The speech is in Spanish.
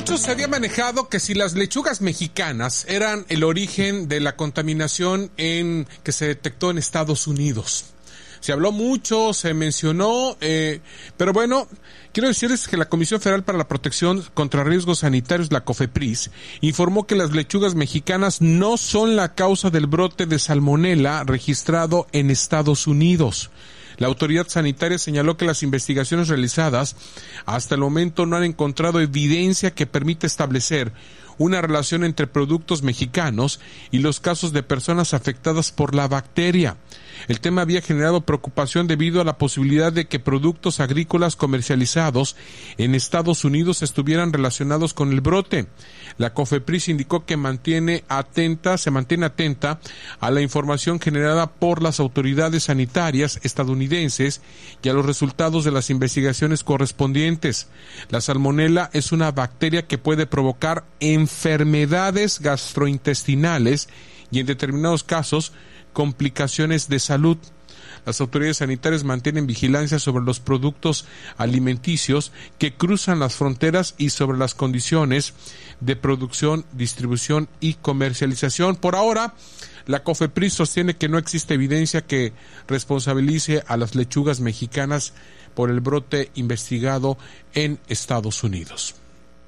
mucho se había manejado que si las lechugas mexicanas eran el origen de la contaminación que se detectó en Estados Unidos. Se habló mucho, se mencionó, pero bueno, quiero decirles que la Comisión Federal para la Protección contra Riesgos Sanitarios, la COFEPRIS, informó que las lechugas mexicanas no son la causa del brote de salmonela registrado en Estados Unidos. La autoridad sanitaria señaló que las investigaciones realizadas hasta el momento no han encontrado evidencia que permita establecer una relación entre productos mexicanos y los casos de personas afectadas por la bacteria. El tema había generado preocupación debido a la posibilidad de que productos agrícolas comercializados en Estados Unidos estuvieran relacionados con el brote. La COFEPRIS indicó que se mantiene atenta a la información generada por las autoridades sanitarias estadounidenses y a los resultados de las investigaciones correspondientes. La salmonela es una bacteria que puede provocar enfermedades gastrointestinales y en determinados casos complicaciones de salud. Las autoridades sanitarias mantienen vigilancia sobre los productos alimenticios que cruzan las fronteras y sobre las condiciones de producción, distribución y comercialización. Por ahora, la COFEPRIS sostiene que no existe evidencia que responsabilice a las lechugas mexicanas por el brote investigado en Estados Unidos.